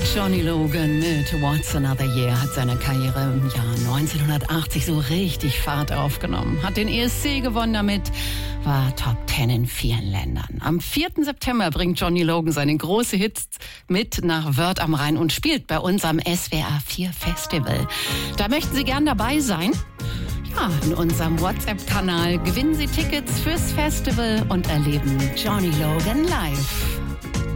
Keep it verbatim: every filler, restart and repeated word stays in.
Johnny Logan mit What's Another Year hat seine Karriere im Jahr neunzehnhundertachtzig so richtig Fahrt aufgenommen. Hat den E S C gewonnen damit, war Top Ten in vielen Ländern. Am vierten September bringt Johnny Logan seine große Hits mit nach Wörth am Rhein und spielt bei uns am S W R vier Festival. Da möchten Sie gern dabei sein? Ja, in unserem WhatsApp-Kanal gewinnen Sie Tickets fürs Festival und erleben Johnny Logan live.